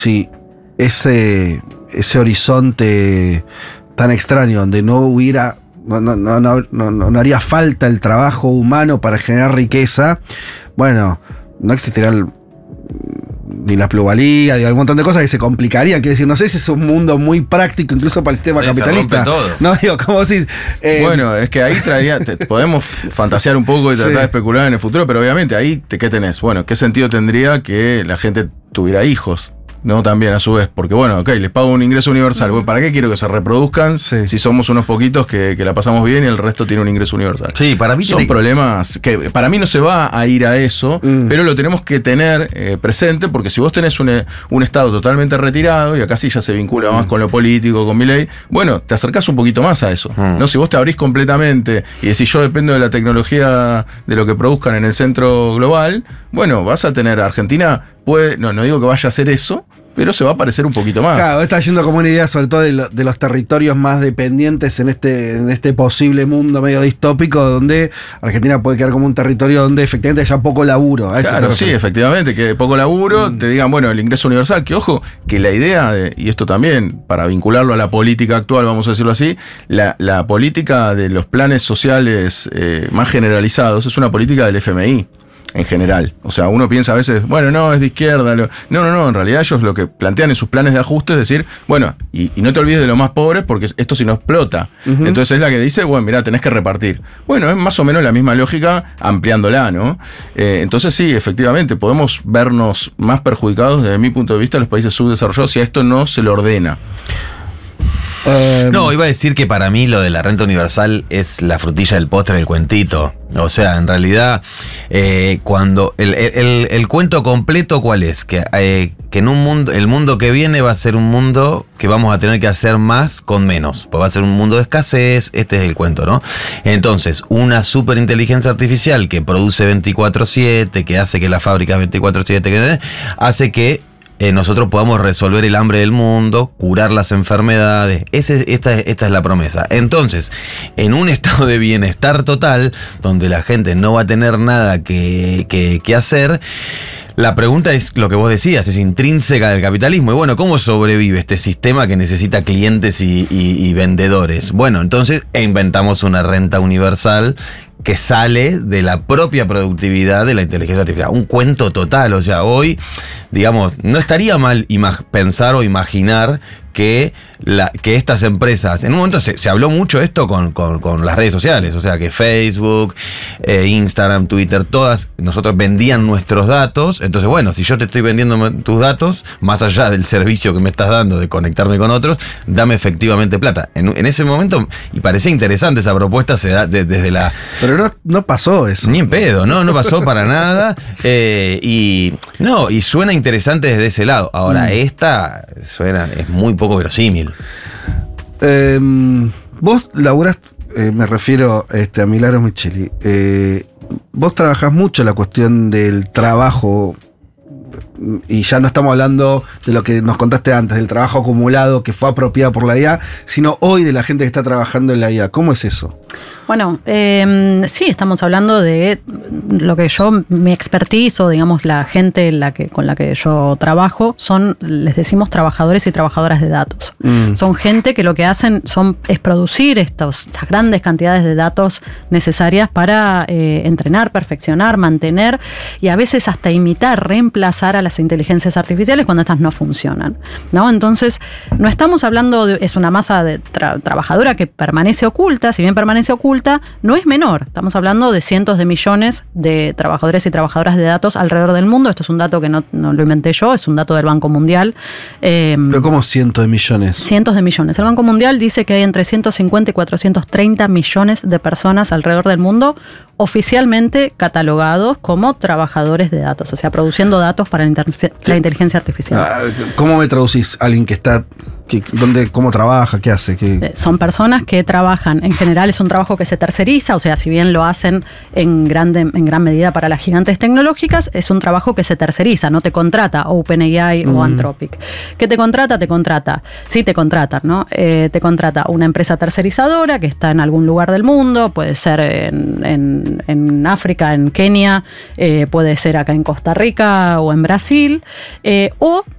si ese horizonte tan extraño donde no hubiera, no haría falta el trabajo humano para generar riqueza, bueno, no existirá ni la pluralidad, ni un montón de cosas que se complicarían. Quiero decir, no sé si es un mundo muy práctico incluso para el sistema capitalista. Se rompe todo. No, digo, como si... bueno, es que ahí podemos fantasear un poco y tratar de especular en el futuro, pero obviamente ahí, ¿qué tenés? Bueno, ¿qué sentido tendría que la gente tuviera hijos? No, también a su vez, porque bueno, ok, les pago un ingreso universal. Bueno, ¿para qué quiero que se reproduzcan si somos unos poquitos que la pasamos bien y el resto tiene un ingreso universal? Sí, para mí son problemas que para mí no se va a ir a eso, pero lo tenemos que tener presente, porque si vos tenés un Estado totalmente retirado, y acá sí ya se vincula más con lo político, con Milei, bueno, te acercás un poquito más a eso. No, si vos te abrís completamente y decís yo dependo de la tecnología, de lo que produzcan en el centro global, bueno, vas a tener Argentina. No digo que vaya a hacer eso, pero se va a parecer un poquito más. Claro, está yendo como una idea sobre todo de los territorios más dependientes en este posible mundo medio distópico, donde Argentina puede quedar como un territorio donde efectivamente haya poco laburo. Claro, sí, efectivamente, que poco laburo, te digan, bueno, el ingreso universal, que ojo, que la idea, y esto también, para vincularlo a la política actual, vamos a decirlo así, la política de los planes sociales más generalizados es una política del FMI. En general. O sea, uno piensa a veces, bueno, no, es de izquierda. No, en realidad ellos lo que plantean en sus planes de ajuste es decir, bueno, y no te olvides de los más pobres porque esto si no explota. Entonces es la que dice, bueno, mirá, tenés que repartir. Bueno, es más o menos la misma lógica ampliándola, ¿no? Entonces sí, efectivamente, podemos vernos más perjudicados desde mi punto de vista los países subdesarrollados si a esto no se lo ordena. No, iba a decir que para mí lo de la renta universal es la frutilla del postre del cuentito. O sea, en realidad, cuando el cuento completo, ¿cuál es? Que en el mundo que viene va a ser un mundo que vamos a tener que hacer más con menos. Pues va a ser un mundo de escasez, este es el cuento, ¿no? Entonces, una superinteligencia artificial que produce 24/7, que hace que las fábricas 24/7, hace que nosotros podamos resolver el hambre del mundo, curar las enfermedades. Esta es la promesa. Entonces, en un estado de bienestar total, donde la gente no va a tener nada que hacer, la pregunta es lo que vos decías, es intrínseca del capitalismo. Y bueno, ¿cómo sobrevive este sistema que necesita clientes y vendedores? Bueno, entonces inventamos una renta universal que sale de la propia productividad de la inteligencia artificial. Un cuento total. O sea, hoy, digamos, no estaría mal pensar o imaginar que estas empresas, en un momento se habló mucho esto con las redes sociales, o sea que Facebook, Instagram, Twitter, todas, nosotros vendían nuestros datos. Entonces, bueno, si yo te estoy vendiendo tus datos, más allá del servicio que me estás dando de conectarme con otros, dame efectivamente plata. En ese momento, y parecía interesante esa propuesta, se da desde la... Pero no pasó eso. Ni en pedo, no pasó para nada. Y suena interesante desde ese lado. Ahora, esta es muy poco verosímil. Vos laburás, me refiero a Milagros Micheli, vos trabajás mucho la cuestión del trabajo, y ya no estamos hablando de lo que nos contaste antes, del trabajo acumulado que fue apropiado por la IA, sino hoy de la gente que está trabajando en la IA. ¿Cómo es eso? Bueno, sí, estamos hablando de lo que mi expertise, o digamos la gente con la que yo trabajo, les decimos trabajadores y trabajadoras de datos. Son gente que lo que hacen es producir estas grandes cantidades de datos necesarias para entrenar, perfeccionar, mantener y a veces hasta imitar, reemplazar a las inteligencias artificiales cuando estas no funcionan, ¿no? Entonces, no estamos hablando es una masa de trabajadora que permanece oculta. Si bien permanece oculta, no es menor. Estamos hablando de cientos de millones de trabajadores y trabajadoras de datos alrededor del mundo. Esto es un dato que no lo inventé yo, es un dato del Banco Mundial. ¿Pero cómo cientos de millones? Cientos de millones. El Banco Mundial dice que hay entre 150 y 430 millones de personas alrededor del mundo oficialmente catalogados como trabajadores de datos, o sea, produciendo datos para la inteligencia artificial. ¿Cómo me traducís a alguien que está... ¿Cómo trabaja? ¿Qué hace? Son personas que trabajan, en general es un trabajo que se terceriza, o sea, si bien lo hacen en gran medida para las gigantes tecnológicas, es un trabajo que se terceriza, no te contrata OpenAI o Anthropic. ¿Qué te contrata? Sí te contratan, ¿no? Te contrata una empresa tercerizadora que está en algún lugar del mundo, puede ser en África, en Kenia, puede ser acá en Costa Rica o en Brasil, o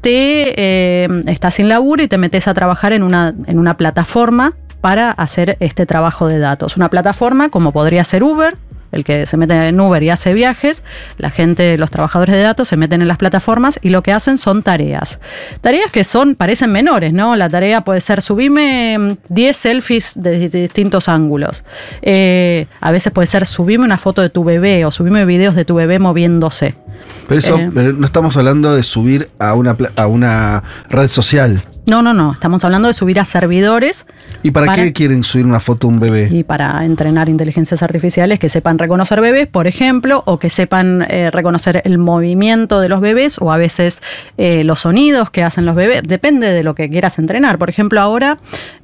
estás sin laburo y te metes a trabajar en una plataforma para hacer este trabajo de datos. Una plataforma como podría ser Uber, el que se mete en Uber y hace viajes, los trabajadores de datos se meten en las plataformas y lo que hacen son tareas. Tareas que parecen menores, ¿no? La tarea puede ser subime 10 selfies de distintos ángulos. A veces puede ser subime una foto de tu bebé o subime videos de tu bebé moviéndose. Pero eso, no estamos hablando de subir a una red social. No. Estamos hablando de subir a servidores. ¿Y para qué quieren subir una foto de un bebé? Y para entrenar inteligencias artificiales que sepan reconocer bebés, por ejemplo, o que sepan reconocer el movimiento de los bebés o a veces los sonidos que hacen los bebés. Depende de lo que quieras entrenar. Por ejemplo, ahora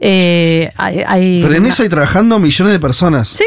hay... Pero en eso hay trabajando millones de personas. Sí.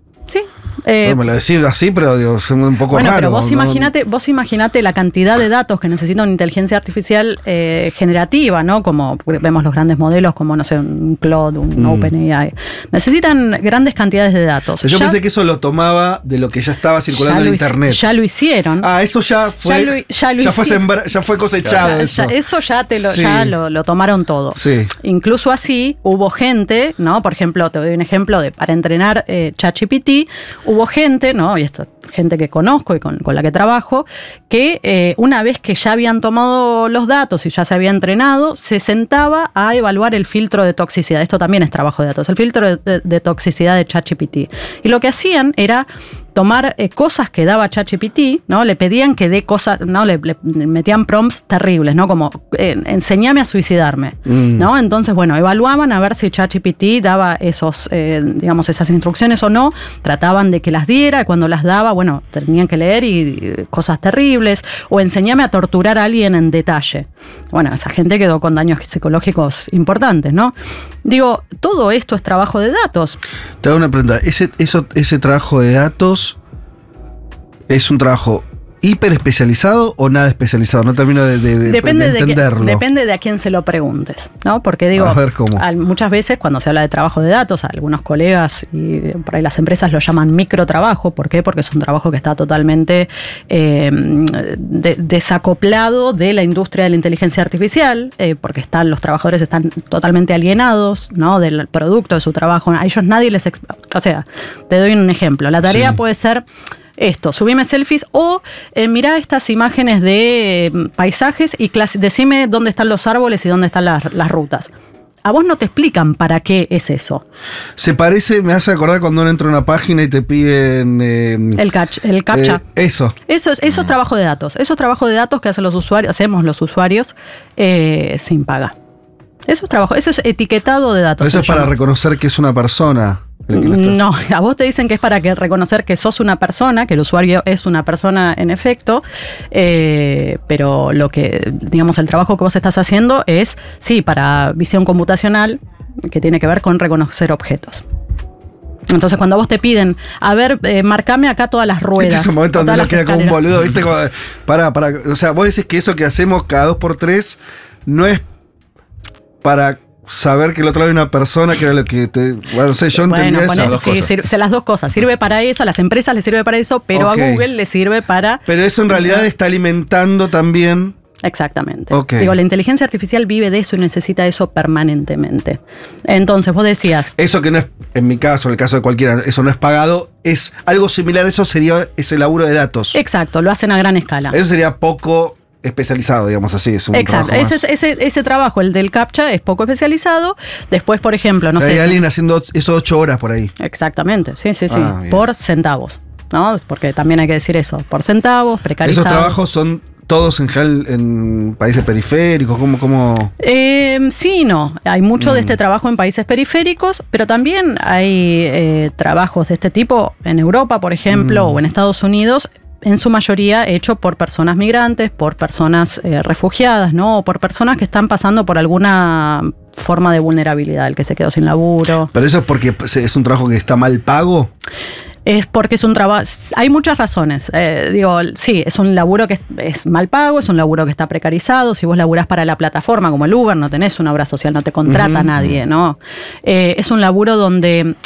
Me lo decís así, pero digo, es un poco raro. Pero vos imaginate la cantidad de datos que necesita una inteligencia artificial generativa, ¿no? Como vemos los grandes modelos, como, no sé, un Claude, un OpenAI. Necesitan grandes cantidades de datos. Yo pensé que eso lo tomaba de lo que ya estaba circulando en internet. Ya lo hicieron. Eso ya fue. Ya fue cosechado. Eso ya lo tomaron todo. Sí. Incluso así hubo gente, ¿no? Por ejemplo, te doy un ejemplo para entrenar ChatGPT. Hubo gente, ¿no? Y esto, gente que conozco y con la que trabajo, que una vez que ya habían tomado los datos y ya se había entrenado, se sentaba a evaluar el filtro de toxicidad. Esto también es trabajo de datos, el filtro de toxicidad de ChatGPT. Y lo que hacían era tomar cosas que daba ChatGPT, ¿no? Le pedían que dé cosas, ¿no? Le metían prompts terribles, ¿no? Como, enséñame a suicidarme, ¿no? Entonces, bueno, evaluaban a ver si ChatGPT daba esas instrucciones o no, trataban de que las diera, y cuando las daba, bueno, tenían que leer y cosas terribles, o enséñame a torturar a alguien en detalle. Bueno, esa gente quedó con daños psicológicos importantes, ¿no? Digo, todo esto es trabajo de datos. Te hago una pregunta, ese trabajo de datos ¿es un trabajo hiper especializado o nada especializado? No termino de entenderlo. Depende de a quién se lo preguntes, ¿no? Porque digo, a ver, ¿cómo? Muchas veces cuando se habla de trabajo de datos, algunos colegas y por ahí las empresas lo llaman microtrabajo. ¿Por qué? Porque es un trabajo que está totalmente desacoplado de la industria de la inteligencia artificial, porque los trabajadores están totalmente alienados, ¿no? Del producto de su trabajo. A ellos nadie les... O sea, te doy un ejemplo. La tarea puede ser... subime selfies o mirá estas imágenes de paisajes y decime dónde están los árboles y dónde están las rutas. A vos no te explican para qué es eso. Me hace acordar cuando uno entra a una página y te piden... el captcha. Eso es trabajo de datos. Eso es trabajo de datos que hacemos los usuarios sin paga. Eso es trabajo, eso es etiquetado de datos. Pero eso es para reconocer que es una persona. No, a vos te dicen que es para reconocer que sos una persona, que el usuario es una persona en efecto, pero lo que, digamos, el trabajo que vos estás haciendo es, sí, para visión computacional, que tiene que ver con reconocer objetos. Entonces, cuando vos te piden, a ver, marcame acá todas las ruedas. Este es un momento donde uno queda como un boludo, ¿viste? O sea, vos decís que eso que hacemos cada 2x3 no es para saber que el otro lado hay una persona, que era lo que yo entendía eso. Las dos cosas. Sirve para eso, a las empresas les sirve para eso, pero a Google les sirve para... Pero eso en realidad está alimentando también... Exactamente. Digo, la inteligencia artificial vive de eso y necesita eso permanentemente. Entonces, vos decías... Eso que no es, en mi caso, en el caso de cualquiera, eso no es pagado, es algo similar a eso, sería ese laburo de datos. Exacto, lo hacen a gran escala. Eso sería poco... especializado, digamos así. Es un exacto, ese trabajo, el del CAPTCHA, es poco especializado. Después, por ejemplo, no sé... Hay alguien haciendo eso 8 horas por ahí. Exactamente, sí. Por centavos, ¿no? Porque también hay que decir eso, por centavos, precarizados. ¿Esos trabajos son todos en general en países periféricos? ¿Cómo? Sí y no. Hay mucho de este trabajo en países periféricos, pero también hay trabajos de este tipo en Europa, por ejemplo, o en Estados Unidos, en su mayoría hecho por personas migrantes, por personas refugiadas, ¿no? O por personas que están pasando por alguna forma de vulnerabilidad, el que se quedó sin laburo. ¿Pero eso es porque es un trabajo que está mal pago? Es porque es un trabajo... Hay muchas razones. Sí, es un laburo que es mal pago, es un laburo que está precarizado. Si vos laburás para la plataforma como el Uber, no tenés una obra social, no te contrata nadie, ¿no? Es un laburo donde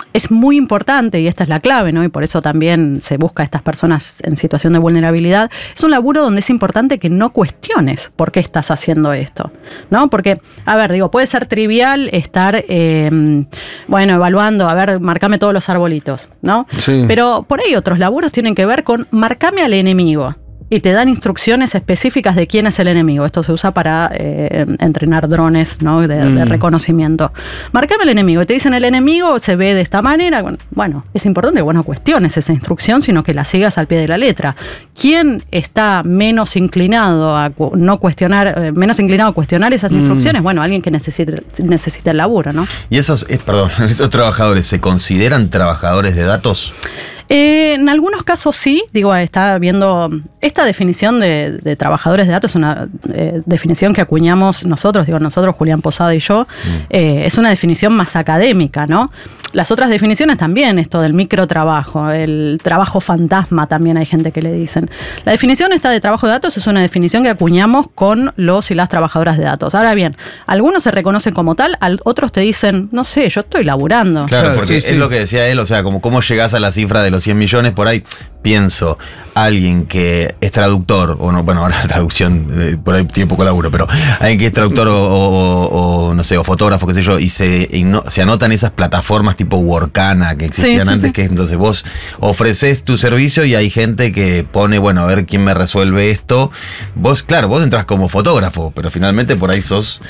es muy importante, y esta es la clave, ¿no? Y por eso también se busca a estas personas en situación de vulnerabilidad. Es un laburo donde es importante que no cuestiones por qué estás haciendo esto, ¿no? Porque, a ver, puede ser trivial estar, evaluando, a ver, marcame todos los arbolitos, ¿no? Sí. Pero por ahí otros laburos tienen que ver con marcame al enemigo. Y te dan instrucciones específicas de quién es el enemigo. Esto se usa para entrenar drones, ¿no? de reconocimiento. Marcame el enemigo. Y te dicen el enemigo se ve de esta manera. Bueno, es importante que vos no cuestiones esa instrucción, sino que la sigas al pie de la letra. ¿Quién está menos inclinado a no cuestionar, menos inclinado a cuestionar esas instrucciones? Bueno, alguien que necesita el laburo, ¿no? ¿Y esos trabajadores se consideran trabajadores de datos? En algunos casos sí, está viendo esta definición de trabajadores de datos, es una definición que acuñamos nosotros, Julián Posada y yo, es una definición más académica, ¿no? Las otras definiciones también, esto del microtrabajo, el trabajo fantasma también hay gente que le dicen. La definición esta de trabajo de datos es una definición que acuñamos con los y las trabajadoras de datos. Ahora bien, algunos se reconocen como tal, otros te dicen, no sé, yo estoy laburando. Claro, porque es lo que decía él, como cómo llegás a la cifra de los 100 millones, por ahí pienso, alguien que es traductor, o no, bueno, ahora la traducción por ahí tiene poco laburo, pero alguien que es traductor o no sé, o fotógrafo, qué sé yo, y se anotan esas plataformas tipo Workana que existían antes, que entonces vos ofreces tu servicio y hay gente que pone, a ver quién me resuelve esto. Vos entras como fotógrafo, pero finalmente por ahí sos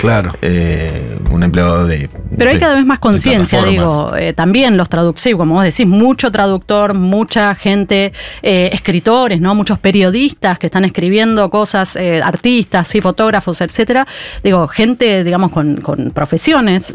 un empleado de... Pero hay cada vez más conciencia, también los traductores, como vos decís, mucho traductor, mucha gente, escritores, ¿no? Muchos periodistas que están escribiendo cosas, artistas, fotógrafos, etcétera. Gente, con profesiones,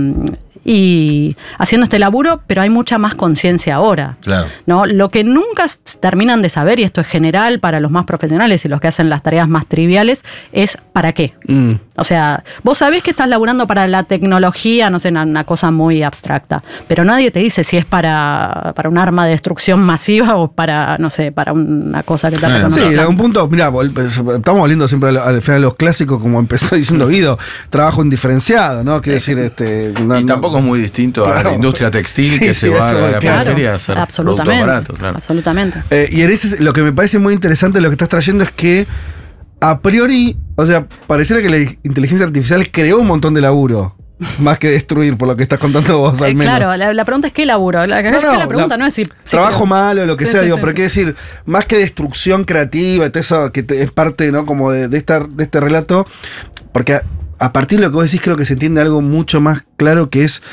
y haciendo este laburo, pero hay mucha más conciencia ahora. Claro. ¿No? Lo que nunca terminan de saber, y esto es general para los más profesionales y los que hacen las tareas más triviales, es ¿para qué? O sea, vos sabés que estás laburando para la tecnología, no sé, una cosa muy abstracta, pero nadie te dice si es para un arma de destrucción masiva o para, no sé, para una cosa que te reconoce. Sí, en algún punto, mirá, estamos volviendo siempre al final de los clásicos, como empezó diciendo Guido, trabajo indiferenciado, ¿no? Quiere decir, y tampoco es muy distinto a la industria textil que se va a la periferia a hacer productos baratos. Claro. Absolutamente. Y en ese, lo que me parece muy interesante de lo que estás trayendo es que a priori, pareciera que la inteligencia artificial creó un montón de laburo. Más que destruir, por lo que estás contando vos, al menos. Claro, la pregunta es ¿qué laburo? La pregunta no es si trabajo malo o lo que sea, pero quiere decir, más que destrucción creativa, todo eso que es parte, ¿no? Como de este relato, porque a partir de lo que vos decís, creo que se entiende algo mucho más claro, que es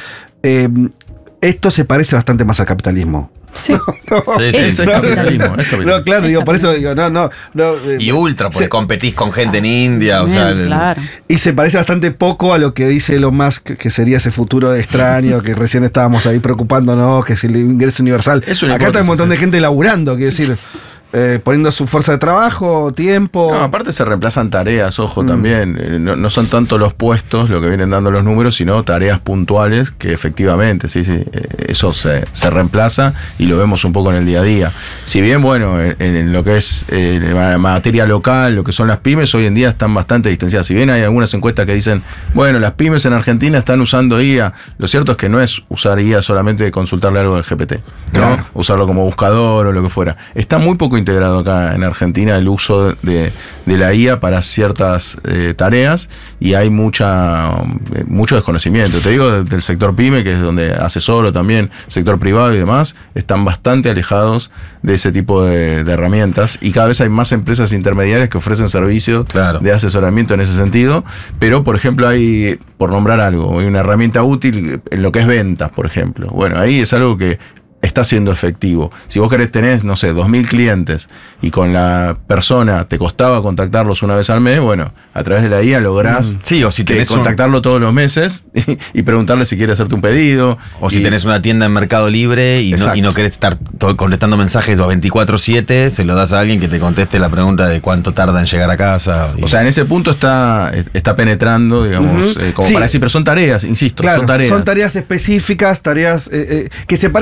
esto se parece bastante más al capitalismo. Sí. Es capitalismo. No, claro, por eso digo, no. Y ultra, porque competís con gente en India, claro. Y se parece bastante poco a lo que dice Elon Musk, que sería ese futuro extraño, que recién estábamos ahí preocupándonos, que es el ingreso universal. Acá está un montón de gente laburando, quiero decir, poniendo su fuerza de trabajo, tiempo. No, aparte se reemplazan tareas, ojo, también. No son tanto los puestos lo que vienen dando los números, sino tareas puntuales que efectivamente, eso se reemplaza y lo vemos un poco en el día a día. Si bien, en lo que es la materia local, lo que son las pymes, hoy en día están bastante distanciadas. Si bien hay algunas encuestas que dicen, las pymes en Argentina están usando IA, lo cierto es que no es usar IA solamente consultarle algo del GPT, ¿no? Claro. Usarlo como buscador o lo que fuera. Está muy poco integrado acá en Argentina el uso de la IA para ciertas tareas, y hay mucho desconocimiento. Te digo, del sector pyme, que es donde asesoro también, sector privado y demás, están bastante alejados de ese tipo de herramientas, y cada vez hay más empresas intermediarias que ofrecen servicios de asesoramiento en ese sentido, pero por ejemplo hay, por nombrar algo, hay una herramienta útil en lo que es ventas, por ejemplo. Ahí es algo que está siendo efectivo. Si vos querés tener, 2.000 clientes y con la persona te costaba contactarlos una vez al mes, a través de la IA lográs o si tenés contactarlo todos los meses y preguntarle si quiere hacerte un pedido. O si tenés una tienda en Mercado Libre y no querés estar contestando mensajes 24/7, se lo das a alguien que te conteste la pregunta de cuánto tarda en llegar a casa. O sea, en ese punto está penetrando, digamos, como para decir, pero son tareas, insisto, son tareas específicas, tareas que se parecen también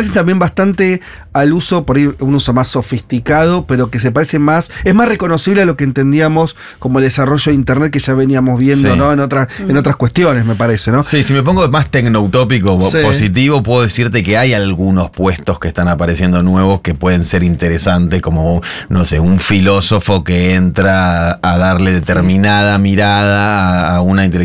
bastante al uso, por ahí un uso más sofisticado, pero que se parece más, es más reconocible a lo que entendíamos como el desarrollo de Internet que ya veníamos viendo, Sí. ¿no? En otras cuestiones, me parece, ¿no? Sí, si me pongo más tecnoutópico Sí. positivo, puedo decirte que hay algunos puestos que están apareciendo nuevos que pueden ser interesantes, como, no sé, un filósofo que entra a darle determinada mirada a una inteligencia